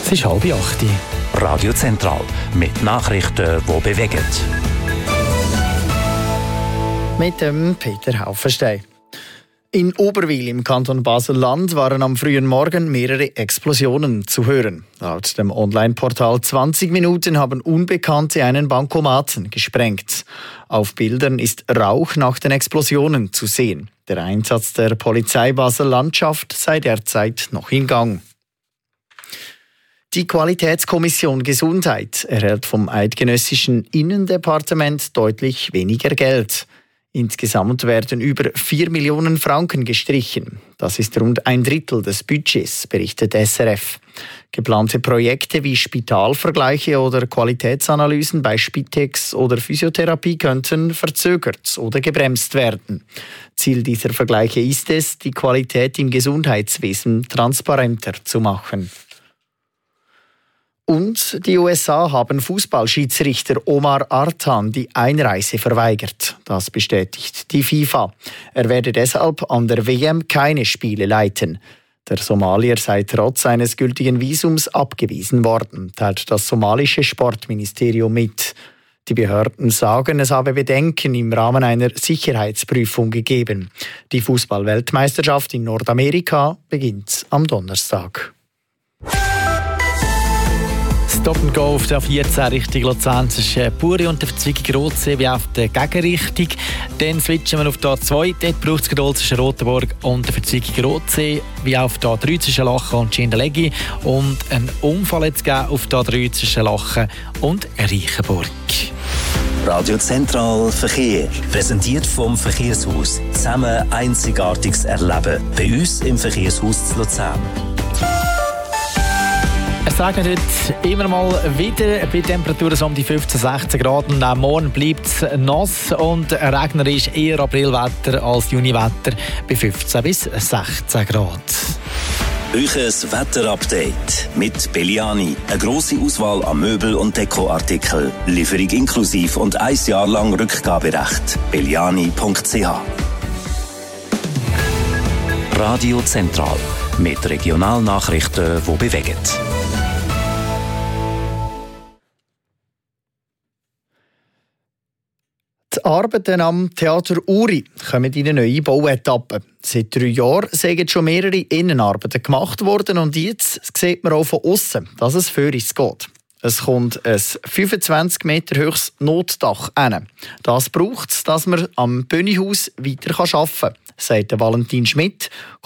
Es ist 7:30. Radio Zentral mit Nachrichten, die bewegen. Mit dem Peter Haufenstein. In Oberwil im Kanton Basel-Land waren am frühen Morgen mehrere Explosionen zu hören. Laut dem Online-Portal 20 Minuten haben Unbekannte einen Bankomaten gesprengt. Auf Bildern ist Rauch nach den Explosionen zu sehen. Der Einsatz der Polizei Basel-Landschaft sei derzeit noch in Gang. Die Qualitätskommission Gesundheit erhält vom eidgenössischen Innendepartement deutlich weniger Geld. Insgesamt werden über 4 Millionen Franken gestrichen. Das ist rund 1/3 des Budgets, berichtet SRF. Geplante Projekte wie Spitalvergleiche oder Qualitätsanalysen bei Spitex oder Physiotherapie könnten verzögert oder gebremst werden. Ziel dieser Vergleiche ist es, die Qualität im Gesundheitswesen transparenter zu machen. Und die USA haben Fußballschiedsrichter Omar Artan die Einreise verweigert. Das bestätigt die FIFA. Er werde deshalb an der WM keine Spiele leiten. Der Somalier sei trotz eines gültigen Visums abgewiesen worden, teilt das somalische Sportministerium mit. Die Behörden sagen, es habe Bedenken im Rahmen einer Sicherheitsprüfung gegeben. Die Fußball-Weltmeisterschaft in Nordamerika beginnt am Donnerstag. Stop and Go auf der 14 Richtung Luzern zwischen Buri und der Verzweigung Rotsee wie auf der Gegenrichtung. Dann switchen wir auf die A2. Dort braucht es Geduld zwischen Rotenburg und der Verzweigung Rotsee wie auf die A3 zwischen Lachen und Schindellegi. Und einen Unfall jetzt gegeben auf der A3 zwischen Lachen und Reichenburg. Radio Zentral Verkehr. Präsentiert vom Verkehrshaus. Zusammen Einzigartiges erleben. Bei uns im Verkehrshaus zu Luzern. Es regnet heute immer mal wieder bei Temperaturen so um die 15-16 Grad. Und auch morgen bleibt es nass und regnerisch, eher Aprilwetter als Juniwetter bei 15 bis 16 Grad. Euches Wetterupdate mit Belliani. Eine grosse Auswahl an Möbel- und Dekoartikeln. Lieferung inklusiv und 1 Jahr lang Rückgaberecht. belliani.ch. Radio Zentral mit Regionalnachrichten, die bewegen. Die Arbeiten am Theater Uri kommen in eine neue Bauetappe. Seit 3 Jahren sind schon mehrere Innenarbeiten gemacht worden und jetzt sieht man auch von außen, dass es vorwärts geht. Es kommt ein 25 Meter hohes Notdach hin. Das braucht es, dass man am Bönihaus weiter arbeiten kann, sagt Valentin Schmidt,